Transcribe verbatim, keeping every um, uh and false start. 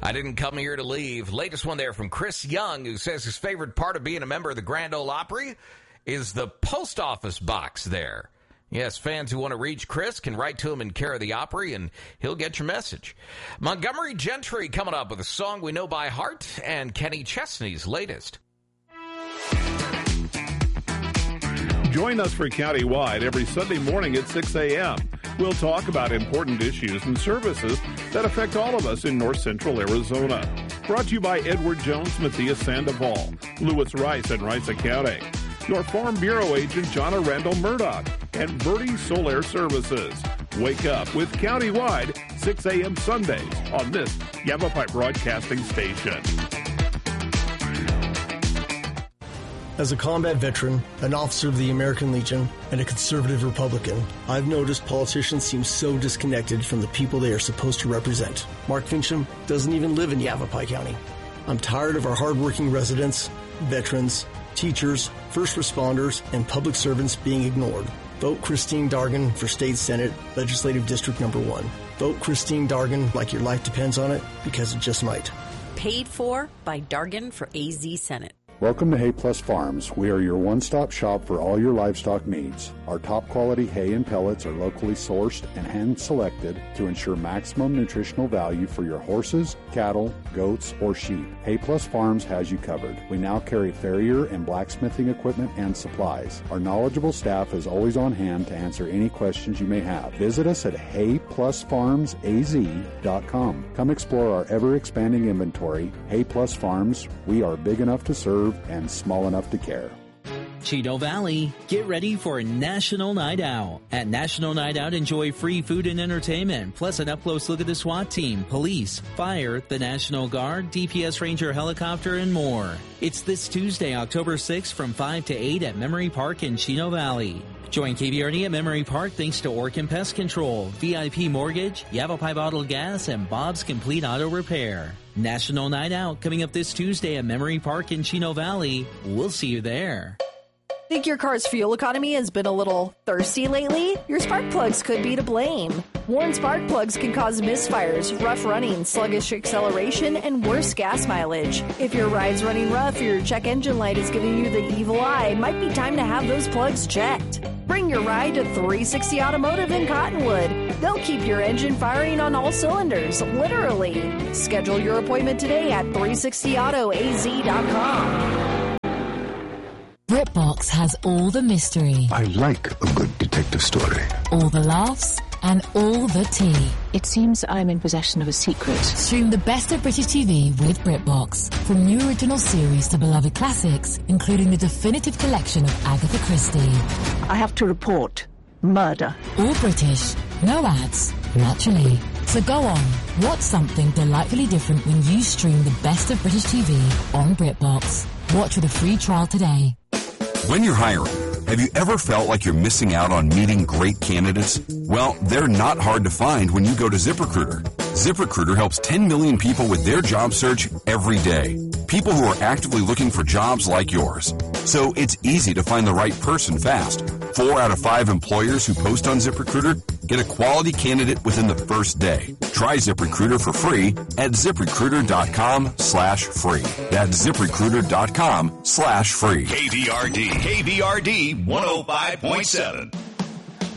I didn't come here to leave. Latest one there from Chris Young, who says his favorite part of being a member of the Grand Ole Opry is the post office box there. Yes, fans who want to reach Chris can write to him in care of the Opry, and he'll get your message. Montgomery Gentry coming up with a song we know by heart, and Kenny Chesney's latest. Join us for Countywide every Sunday morning at six a.m. We'll talk about important issues and services that affect all of us in north central Arizona. Brought to you by Edward Jones, Matthias Sandoval, Lewis Rice and Rice Accounting, your Farm Bureau agent, Jonna Randall Murdoch, and Verde Solar Services. Wake up with Countywide, six a.m. Sundays on this Yavapai Broadcasting Station. As a combat veteran, an officer of the American Legion, and a conservative Republican, I've noticed politicians seem so disconnected from the people they are supposed to represent. Mark Fincham doesn't even live in Yavapai County. I'm tired of our hardworking residents, veterans, teachers, first responders, and public servants being ignored. Vote Christine Dargan for State Senate, Legislative District Number one. Vote Christine Dargan like your life depends on it, because it just might. Paid for by Dargan for A Z Senate. Welcome to Hay Plus Farms. We are your one-stop shop for all your livestock needs. Our top-quality hay and pellets are locally sourced and hand-selected to ensure maximum nutritional value for your horses, cattle, goats, or sheep. Hay Plus Farms has you covered. We now carry farrier and blacksmithing equipment and supplies. Our knowledgeable staff is always on hand to answer any questions you may have. Visit us at hay plus farms a z dot com. Come explore our ever-expanding inventory. Hay Plus Farms, we are big enough to serve and small enough to care. Chino Valley, get ready for National Night Out. At National Night Out, enjoy free food and entertainment, plus an up-close look at the SWAT team, police, fire, the National Guard, D P S Ranger helicopter, and more. It's this Tuesday, October sixth from five to eight at Memory Park in Chino Valley. Join K V R D at Memory Park thanks to Orkin Pest Control, V I P Mortgage, Yavapai Bottled Gas, and Bob's Complete Auto Repair. National Night Out coming up this Tuesday at Memory Park in Chino Valley. We'll see you there. Think your car's fuel economy has been a little thirsty lately? Your spark plugs could be to blame. Worn spark plugs can cause misfires, rough running, sluggish acceleration, and worse gas mileage. If your ride's running rough or your check engine light is giving you the evil eye, it might be time to have those plugs checked. Bring your ride to three sixty Automotive in Cottonwood. They'll keep your engine firing on all cylinders, literally. Schedule your appointment today at three sixty auto a z dot com. BritBox has all the mystery. I like a good detective story. All the laughs and all the tea. It seems I'm in possession of a secret. Stream the best of British T V with BritBox. From new original series to beloved classics, including the definitive collection of Agatha Christie. I have to report murder. All British, no ads, naturally. So go on, watch something delightfully different when you stream the best of British T V on BritBox. Watch with a free trial today. When you're hiring, have you ever felt like you're missing out on meeting great candidates? Well, they're not hard to find when you go to ZipRecruiter. ZipRecruiter helps ten million people with their job search every day. People who are actively looking for jobs like yours. So it's easy to find the right person fast. Four out of five employers who post on ZipRecruiter get a quality candidate within the first day. Try ZipRecruiter for free at ZipRecruiter.com slash free. That's ZipRecruiter.com slash free. K V R D, K V R D one oh five point seven.